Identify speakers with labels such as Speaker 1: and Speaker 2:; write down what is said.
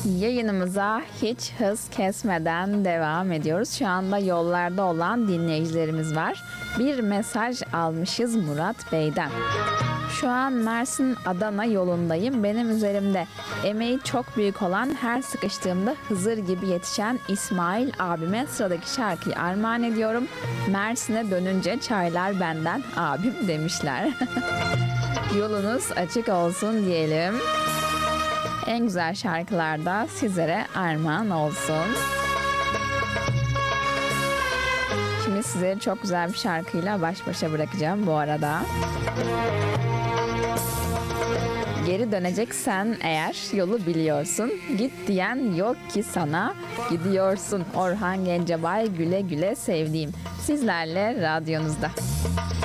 Speaker 1: Yayınımıza hiç hız kesmeden devam ediyoruz. Şu anda yollarda olan dinleyicilerimiz var. Bir mesaj almışız Murat Bey'den. Şu an Mersin-Adana yolundayım. Benim üzerimde emeği çok büyük olan, her sıkıştığımda Hızır gibi yetişen İsmail abime sıradaki şarkıyı armağan ediyorum. Mersin'e dönünce çaylar benden abim demişler. Yolunuz açık olsun diyelim. En güzel şarkılar da sizlere armağan olsun. Şimdi sizleri çok güzel bir şarkıyla baş başa bırakacağım bu arada. Geri döneceksen eğer yolu biliyorsun. Git diyen yok ki sana, gidiyorsun. Orhan Gencebay, güle güle sevdiğim. Sizlerle radyonuzda.